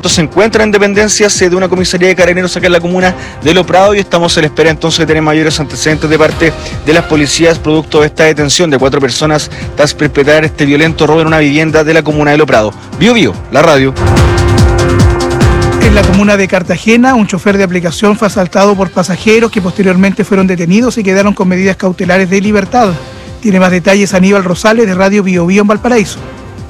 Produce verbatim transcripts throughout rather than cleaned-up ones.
momento se encuentra en dependencias de una comisaría de carabineros acá en la comuna de Lo Prado y estamos a la espera entonces de tener mayores antecedentes de parte de las policías producto de esta detención de cuatro personas tras perpetrar este violento robo en una vivienda de la comuna de Lo Prado. Bio Bio, la radio. En la comuna de Cartagena, un chofer de aplicación fue asaltado por pasajeros que posteriormente fueron detenidos y quedaron con medidas cautelares de libertad. Tiene más detalles Aníbal Rosales de Radio Bio Bio en Valparaíso.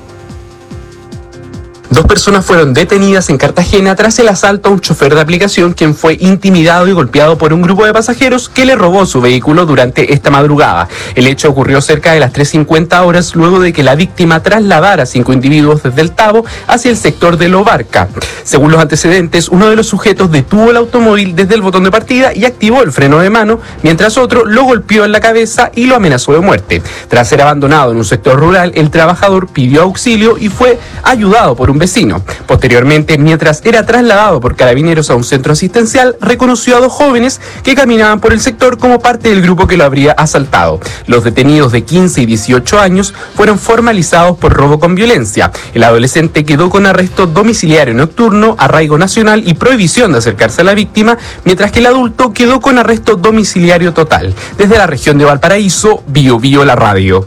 Dos personas fueron detenidas en Cartagena tras el asalto a un chofer de aplicación quien fue intimidado y golpeado por un grupo de pasajeros que le robó su vehículo durante esta madrugada. El hecho ocurrió cerca de las tres cincuenta horas luego de que la víctima trasladara a cinco individuos desde el Tabo hacia el sector de Lobarca. Según los antecedentes, uno de los sujetos detuvo el automóvil desde el botón de partida y activó el freno de mano, mientras otro lo golpeó en la cabeza y lo amenazó de muerte. Tras ser abandonado en un sector rural, el trabajador pidió auxilio y fue ayudado por un vecino. Posteriormente, mientras era trasladado por carabineros a un centro asistencial, reconoció a dos jóvenes que caminaban por el sector como parte del grupo que lo habría asaltado. Los detenidos de quince y dieciocho años fueron formalizados por robo con violencia. El adolescente quedó con arresto domiciliario nocturno, arraigo nacional y prohibición de acercarse a la víctima, mientras que el adulto quedó con arresto domiciliario total. Desde la región de Valparaíso, Bio Bio la radio.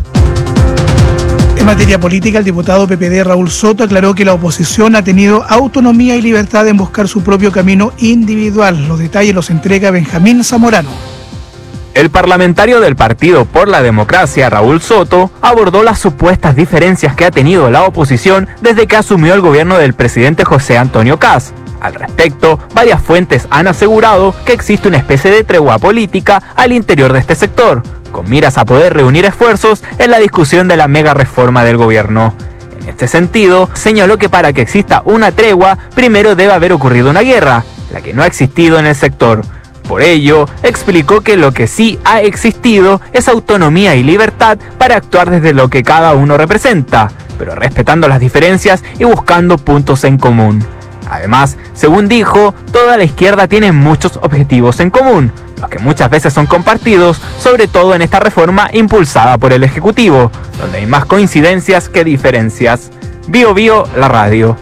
En materia política, el diputado P P D Raúl Soto aclaró que la oposición ha tenido autonomía y libertad en buscar su propio camino individual. Los detalles los entrega Benjamín Zamorano. El parlamentario del Partido por la Democracia, Raúl Soto, abordó las supuestas diferencias que ha tenido la oposición desde que asumió el gobierno del presidente José Antonio Kast. Al respecto, varias fuentes han asegurado que existe una especie de tregua política al interior de este sector, con miras a poder reunir esfuerzos en la discusión de la mega reforma del gobierno. En este sentido, señaló que para que exista una tregua, primero debe haber ocurrido una guerra, la que no ha existido en el sector. Por ello, explicó que lo que sí ha existido es autonomía y libertad para actuar desde lo que cada uno representa, pero respetando las diferencias y buscando puntos en común. Además, según dijo, toda la izquierda tiene muchos objetivos en común, los que muchas veces son compartidos, sobre todo en esta reforma impulsada por el Ejecutivo, donde hay más coincidencias que diferencias. Bio Bio, la radio.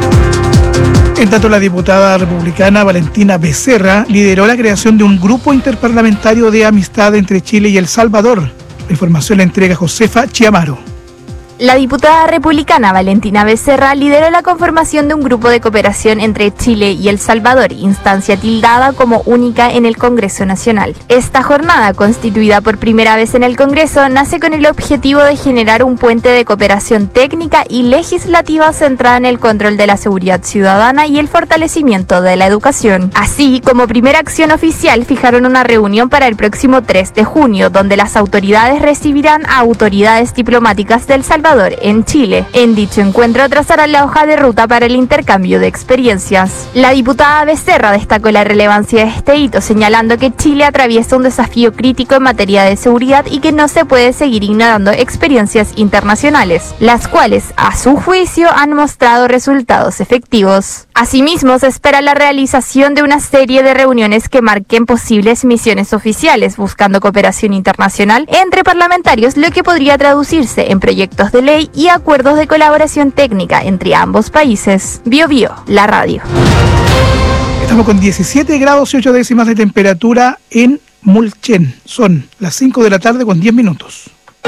En tanto, la diputada republicana Valentina Becerra lideró la creación de un grupo interparlamentario de amistad entre Chile y El Salvador. La información la entrega Josefa Chiamaro. La diputada republicana Valentina Becerra lideró la conformación de un grupo de cooperación entre Chile y El Salvador, instancia tildada como única en el Congreso Nacional. Esta jornada, constituida por primera vez en el Congreso, nace con el objetivo de generar un puente de cooperación técnica y legislativa centrada en el control de la seguridad ciudadana y el fortalecimiento de la educación. Así, como primera acción oficial, fijaron una reunión para el próximo tres de junio, donde las autoridades recibirán a autoridades diplomáticas del Salvador en Chile. En dicho encuentro trazarán la hoja de ruta para el intercambio de experiencias. La diputada Becerra destacó la relevancia de este hito, señalando que Chile atraviesa un desafío crítico en materia de seguridad y que no se puede seguir ignorando experiencias internacionales, las cuales, a su juicio, han mostrado resultados efectivos. Asimismo, se espera la realización de una serie de reuniones que marquen posibles misiones oficiales, buscando cooperación internacional entre parlamentarios, lo que podría traducirse en proyectos de ley y acuerdos de colaboración técnica entre ambos países. Bio Bio, la radio. Estamos con diecisiete grados y ocho décimas de temperatura en Mulchen. Son las cinco de la tarde con diez minutos.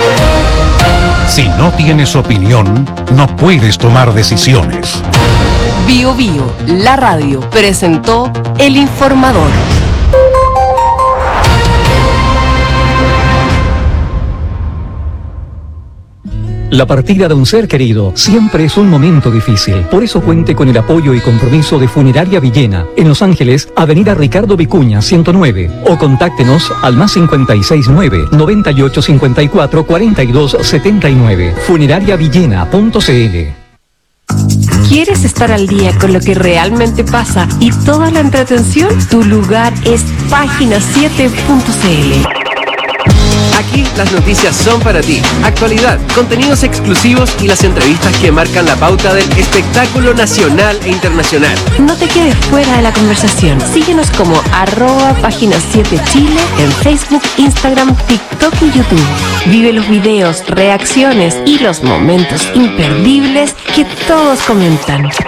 Si no tienes opinión, no puedes tomar decisiones. Bio Bio, la radio, presentó El Informador. La partida de un ser querido siempre es un momento difícil. Por eso cuente con el apoyo y compromiso de Funeraria Villena, en Los Ángeles, Avenida Ricardo Vicuña, ciento nueve. O contáctenos al más cincuenta y seis nueve, noventa y ocho cincuenta y cuatro, cuarenta y dos setenta y nueve. Funeraria Villena punto c l. ¿Quieres estar al día con lo que realmente pasa y toda la entretención? Tu lugar es página siete punto c l. Aquí las noticias son para ti. Actualidad, contenidos exclusivos y las entrevistas que marcan la pauta del espectáculo nacional e internacional. No te quedes fuera de la conversación. Síguenos como arroba página siete Chile en Facebook, Instagram, TikTok y YouTube. Vive los videos, reacciones y los momentos imperdibles que todos comentan.